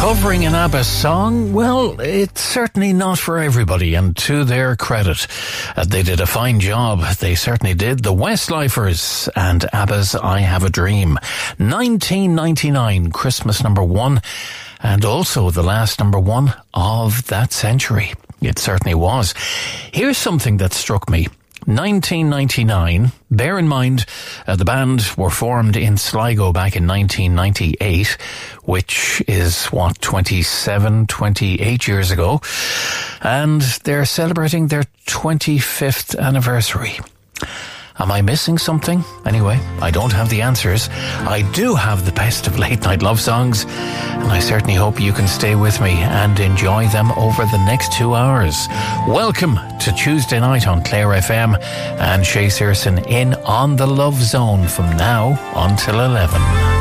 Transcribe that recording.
Covering an ABBA song? Well, it's certainly not for everybody, and to their credit, they did a fine job. They certainly did. The Westlifers and ABBA's I Have a Dream. 1999, Christmas number one, and also the last number one of that century. It certainly was. Here's something that struck me. 1999, bear in mind the band were formed in Sligo back in 1998, which is 28 years ago, and they're celebrating their 25th anniversary. Am I missing something? Anyway, I don't have the answers. I do have the best of late night love songs, and I certainly hope you can stay with me and enjoy them over the next 2 hours. Welcome to Tuesday night on Clare FM, and Shay Searson in On the Love Zone from now until 11.